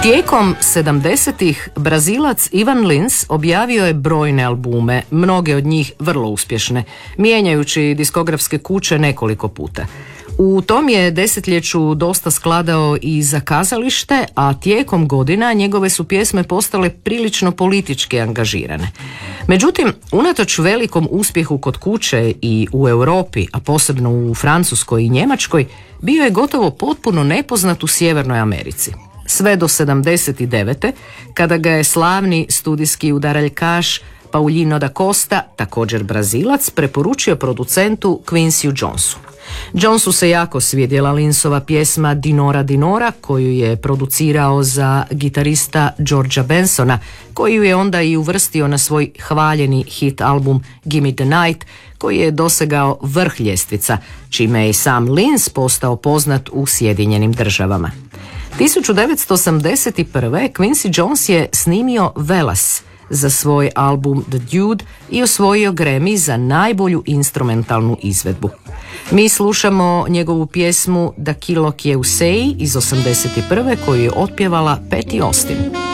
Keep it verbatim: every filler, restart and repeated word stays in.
Tijekom sedamdesetih Brazilac Ivan Lins objavio je brojne albume, mnoge od njih vrlo uspješne, mijenjajući diskografske kuće nekoliko puta. U tom je desetljeću dosta skladao i za kazalište, a tijekom godina njegove su pjesme postale prilično politički angažirane. Međutim, unatoč velikom uspjehu kod kuće i u Europi, a posebno u Francuskoj i Njemačkoj, bio je gotovo potpuno nepoznat u Sjevernoj Americi. Sve do sedamdeset devete kada ga je slavni studijski udaraljaš Paulinho da Costa, također Brazilac, preporučio producentu Quincy Jonesu. Jonesu se jako svidjela Linsova pjesma Dinora Dinora, koju je producirao za gitarista Georgea Bensona, koju je onda i uvrstio na svoj hvaljeni hit album Gimme the Night, koji je dosegao vrh ljestvica, čime je i sam Lins postao poznat u Sjedinjenim Državama. tisuću devetsto osamdeset prve. Quincy Jones je snimio Velas za svoj album The Dude i osvojio Grammy za najbolju instrumentalnu izvedbu. Mi slušamo njegovu pjesmu Da Kilo Kje Usei iz osamdeset prve koju je otpjevala Patty Austin.